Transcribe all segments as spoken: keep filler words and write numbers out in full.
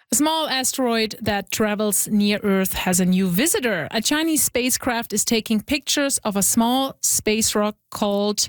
A small asteroid that travels near Earth has a new visitor. A Chinese spacecraft is taking pictures of a small space rock called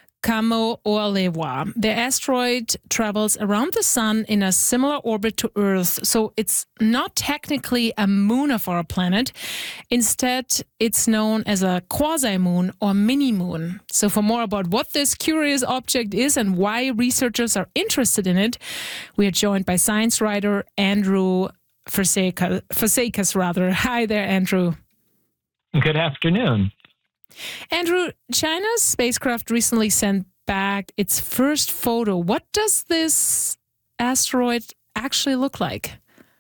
Kamo'olawa. The asteroid travels around the Sun in a similar orbit to Earth, so it's not technically a moon of our planet. Instead, it's known as a quasi-moon or mini-moon. So for more about what this curious object is and why researchers are interested in it, we are joined by science writer Andrew Fazekas. rather. Hi there, Andrew. Good afternoon. Andrew, China's spacecraft recently sent back its first photo. What does this asteroid actually look like?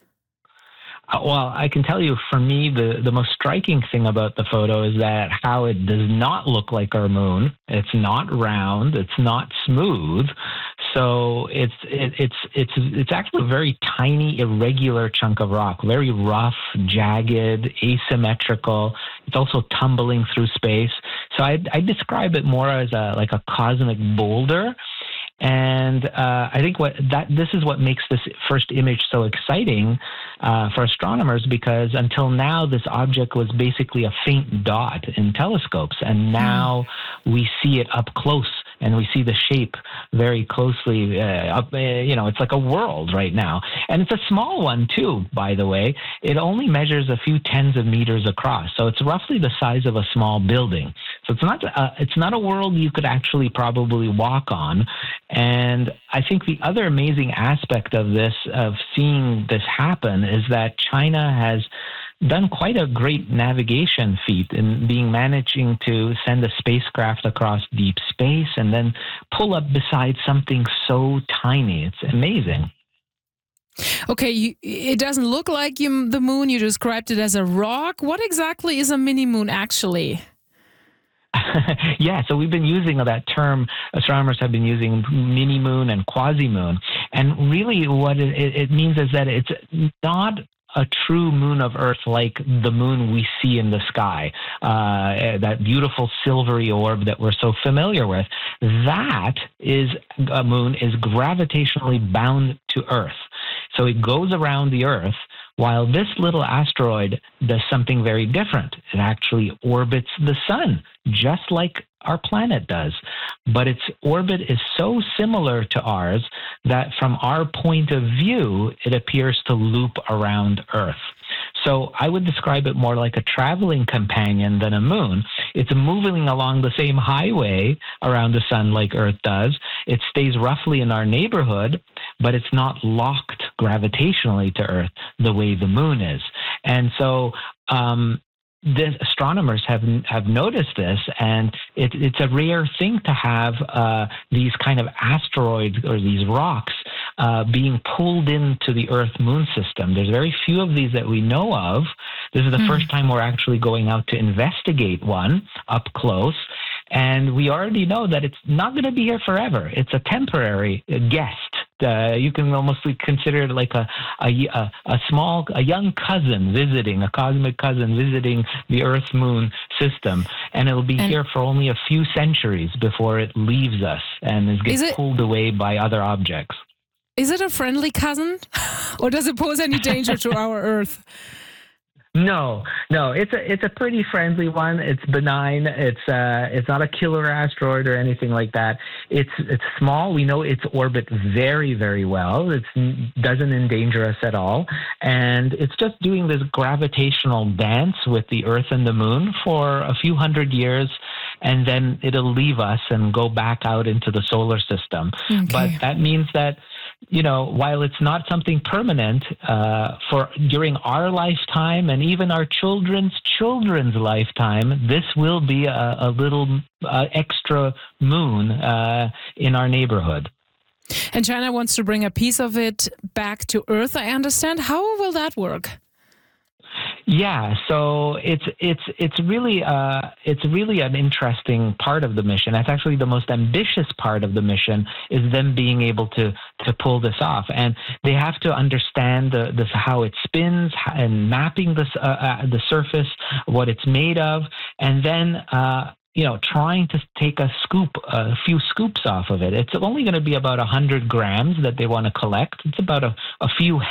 Uh, well, I can tell you, for me, the, the most striking thing about the photo is that how it does not look like our moon. It's not round. It's not smooth. So it's it, it's it's it's actually a very tiny, irregular chunk of rock, very rough, jagged, asymmetrical. It's also tumbling through space. So I I describe it more as a like a cosmic boulder. And uh, I think what that this is what makes this first image so exciting uh, for astronomers, because until now this object was basically a faint dot in telescopes, and now mm. we see it up close. And we see the shape very closely. Uh, up, uh, you know, it's like a world right now. And it's a small one, too, by the way. It only measures a few tens of meters across. So it's roughly the size of a small building. So it's not, uh, it's not a world you could actually probably walk on. And I think the other amazing aspect of this, of seeing this happen, is that China has done quite a great navigation feat in being managing to send a spacecraft across deep space and then pull up beside something so tiny. It's amazing. Okay, you, it doesn't look like you, the moon. You described it as a rock. What exactly is a mini-moon actually? Yeah, so we've been using that term, astronomers have been using mini-moon and quasi-moon. And really what it, it means is that it's not a true moon of Earth like the moon we see in the sky, uh, that beautiful silvery orb that we're so familiar with. That is a moon is gravitationally bound to Earth. So it goes around the Earth, while this little asteroid does something very different. It actually orbits the sun, just like our planet does. But its orbit is so similar to ours that from our point of view, it appears to loop around Earth. So I would describe it more like a traveling companion than a moon. It's moving along the same highway around the sun like Earth does. It stays roughly in our neighborhood, but it's not locked gravitationally to Earth the way the moon is. And so um, the astronomers have have noticed this, and it, it's a rare thing to have uh, these kind of asteroids or these rocks uh, being pulled into the Earth-Moon system. There's very few of these that we know of. This is the mm. first time we're actually going out to investigate one up close. And we already know that it's not going to be here forever. It's a temporary guest. Uh, you can almost consider it like a, a a small, a young cousin visiting, a cosmic cousin visiting the Earth-Moon system. And it'll be and here for only a few centuries before it leaves us and is gets it, pulled away by other objects. Is it a friendly cousin? Or does it pose any danger to our Earth? No, no, it's a it's a pretty friendly one. It's benign. It's uh it's not a killer asteroid or anything like that. It's it's small. We know its orbit very, very well. It doesn't endanger us at all, and it's just doing this gravitational dance with the Earth and the Moon for a few hundred years, and then it'll leave us and go back out into the solar system. Okay. But that means that, you know, while it's not something permanent, uh, for during our lifetime and even our children's children's lifetime, this will be a, a little uh, extra moon uh, in our neighborhood. And China wants to bring a piece of it back to Earth, I understand. How will that work? Yeah, so it's it's it's really uh, it's really an interesting part of the mission. That's actually the most ambitious part of the mission, is them being able to to pull this off, and they have to understand the, this how it spins and mapping this uh, uh, the surface, what it's made of, and then. Uh, you know, trying to take a scoop, a few scoops off of it. It's only going to be about one hundred grams that they want to collect. It's about a, a few